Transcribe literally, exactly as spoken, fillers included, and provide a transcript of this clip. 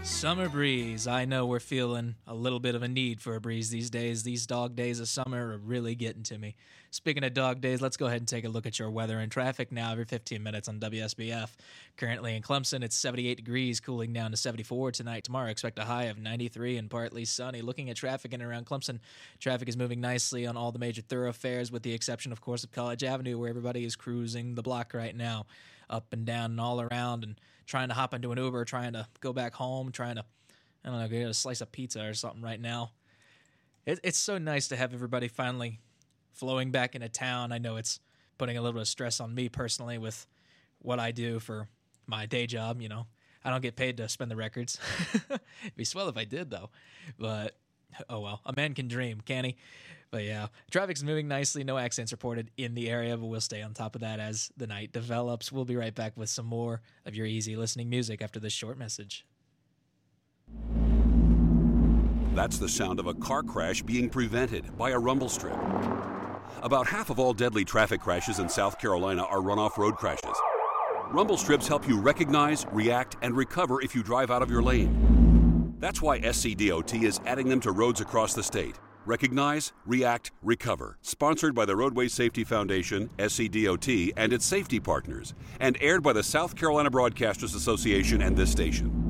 Summer breeze. I know we're feeling a little bit of a need for a breeze these days. These dog days of summer are really getting to me. Speaking of dog days, let's go ahead and take a look at your weather and traffic now every fifteen minutes on W S B F. Currently in Clemson, it's seventy-eight degrees, cooling down to seventy-four tonight. Tomorrow, expect a high of ninety-three and partly sunny. Looking at traffic in and around Clemson, traffic is moving nicely on all the major thoroughfares, with the exception, of course, of College Avenue, where everybody is cruising the block right now, up and down and all around, and trying to hop into an Uber, trying to go back home, trying to, I don't know, get a slice of pizza or something right now. It, it's so nice to have everybody finally flowing back into town. I know it's putting a little bit of stress on me personally with what I do for my day job, you know. I don't get paid to spin the records. It'd be swell if I did, though. But, oh well, a man can dream, can he? But yeah, traffic's moving nicely. No accidents reported in the area, but we'll stay on top of that as the night develops. We'll be right back with some more of your easy listening music after this short message. That's the sound of a car crash being prevented by a rumble strip. About half of all deadly traffic crashes in South Carolina are runoff road crashes. Rumble strips help you recognize, react, and recover if you drive out of your lane. That's why S C D O T is adding them to roads across the state. Recognize, React, Recover. Sponsored by the Roadway Safety Foundation, S C D O T, and its safety partners. And aired by the South Carolina Broadcasters Association and this station.